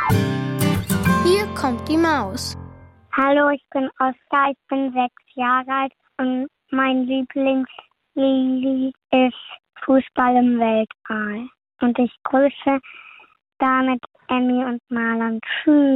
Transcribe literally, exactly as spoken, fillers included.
Hier kommt die Maus. Hallo, ich bin Oskar, ich bin sechs Jahre alt und mein Lieblingslied ist Fußball im Weltall. Und ich grüße damit Emmy und Marlon. Tschüss.